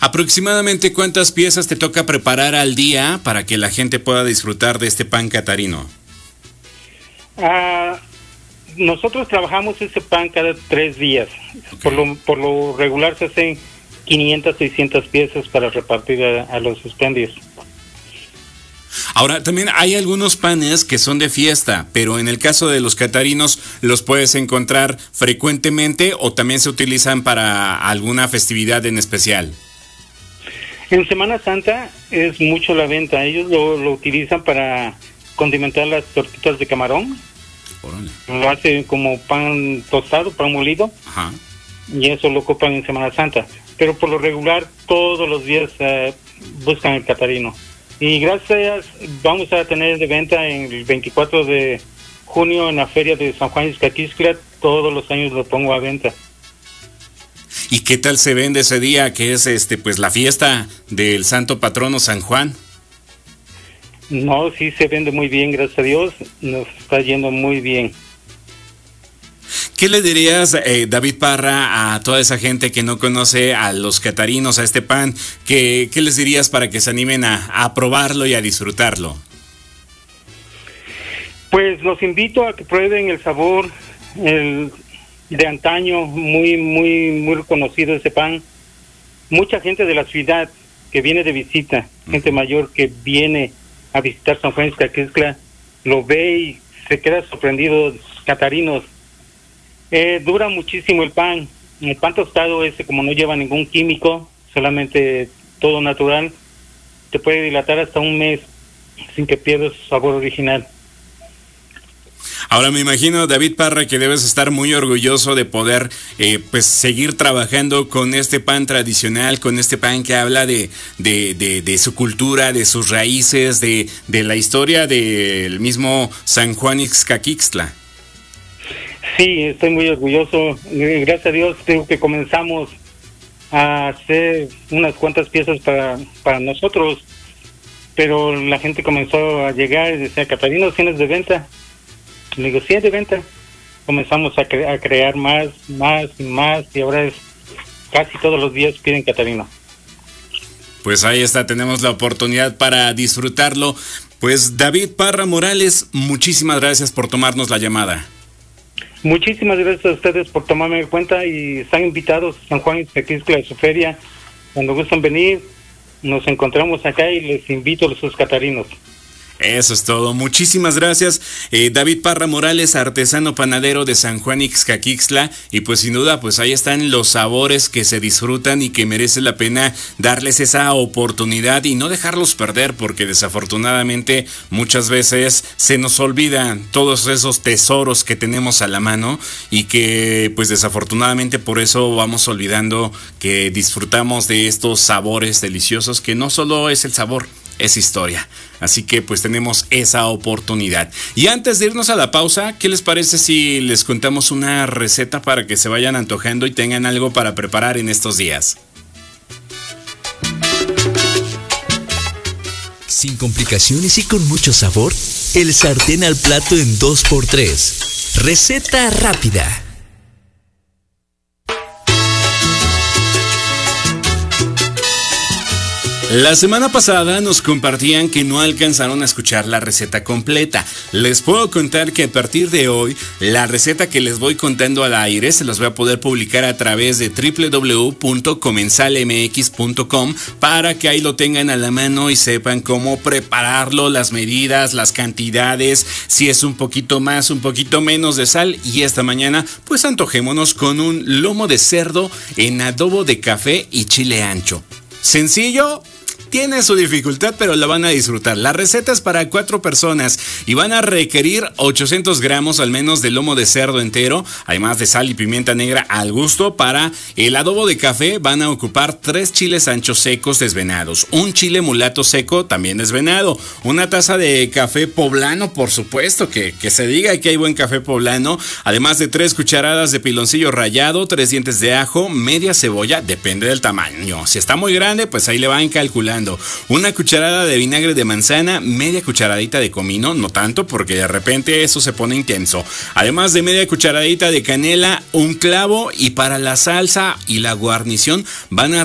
¿Aproximadamente cuántas piezas te toca preparar al día para que la gente pueda disfrutar de este pan catarino? Nosotros trabajamos ese pan cada 3 días. Okay. Por lo regular se hacen 500, 600 piezas para repartir a los expendios. Ahora, también hay algunos panes que son de fiesta, pero en el caso de los catarinos, ¿los puedes encontrar frecuentemente o también se utilizan para alguna festividad en especial? En Semana Santa es mucho la venta. Ellos lo utilizan para condimentar las tortitas de camarón. Órale. Lo hacen como pan tostado, pan molido. Ajá. Y eso lo ocupan en Semana Santa. Pero por lo regular, todos los días buscan el catarino. Y gracias a ellas vamos a tener de venta en el 24 de junio en la feria de San Juan Ixcaquixtla. Todos los años lo pongo a venta. ¿Y qué tal se vende ese día que es pues la fiesta del santo patrono San Juan? No, sí se vende muy bien, gracias a Dios. Nos está yendo muy bien. ¿Qué le dirías, David Parra, a toda esa gente que no conoce a los catarinos, a este pan? ¿Qué les dirías para que se animen a probarlo y a disfrutarlo? Pues los invito a que prueben el sabor de antaño, muy reconocido ese pan. Mucha gente de la ciudad que viene de visita, gente mayor que viene a visitar San Juan Ixcaquixtla, lo ve y se queda sorprendido. Catarinos. Dura muchísimo el pan tostado ese, como no lleva ningún químico, solamente todo natural, te puede dilatar hasta un mes sin que pierdas su sabor original. Ahora me imagino, David Parra, que debes estar muy orgulloso de poder pues seguir trabajando con este pan tradicional, con este pan que habla de su cultura, de sus raíces, de la historia del mismo San Juan Ixcaquixtla. Sí, estoy muy orgulloso. Gracias a Dios creo que comenzamos a hacer unas cuantas piezas para nosotros, pero la gente comenzó a llegar y decía, Catarinos, ¿tienes de venta? Le digo, sí, es de venta. Comenzamos a crear más y ahora es casi todos los días piden Catarino. Pues ahí está, tenemos la oportunidad para disfrutarlo. Pues David Parra Morales, muchísimas gracias por tomarnos la llamada. Muchísimas gracias a ustedes por tomarme en cuenta y están invitados a San Juan Ixcaquixtla, a su feria. Cuando gustan venir, nos encontramos acá y les invito a sus catarinos. Eso es todo. Muchísimas gracias, David Parra Morales, artesano panadero de San Juan Ixcaquixtla. Y pues sin duda, pues ahí están los sabores que se disfrutan y que merece la pena darles esa oportunidad y no dejarlos perder, porque desafortunadamente muchas veces se nos olvidan todos esos tesoros que tenemos a la mano y que pues desafortunadamente por eso vamos olvidando que disfrutamos de estos sabores deliciosos, que no solo es el sabor, es historia. Así que pues tenemos esa oportunidad. Y antes de irnos a la pausa, ¿qué les parece si les contamos una receta para que se vayan antojando y tengan algo para preparar en estos días? Sin complicaciones y con mucho sabor, el sartén al plato en 2x3. Receta rápida. La semana pasada nos compartían que no alcanzaron a escuchar la receta completa. Les puedo contar que a partir de hoy, la receta que les voy contando al aire se las voy a poder publicar a través de www.comensalmx.com para que ahí lo tengan a la mano y sepan cómo prepararlo, las medidas, las cantidades, si es un poquito más, un poquito menos de sal. Y esta mañana, pues antojémonos con un lomo de cerdo en adobo de café y chile ancho. Sencillo, tiene su dificultad, pero la van a disfrutar. La receta es para 4 personas y van a requerir 800 gramos al menos de lomo de cerdo entero, además de sal y pimienta negra al gusto. Para el adobo de café van a ocupar 3 chiles anchos secos desvenados, un chile mulato seco también desvenado, una taza de café poblano, por supuesto, que se diga que hay buen café poblano, además de 3 cucharadas de piloncillo rallado, 3 dientes de ajo, media cebolla, depende del tamaño. Si está muy grande, pues ahí le van calculando. Una cucharada de vinagre de manzana, media cucharadita de comino, no tanto porque de repente eso se pone intenso. Además de media cucharadita de canela, un clavo, y para la salsa y la guarnición van a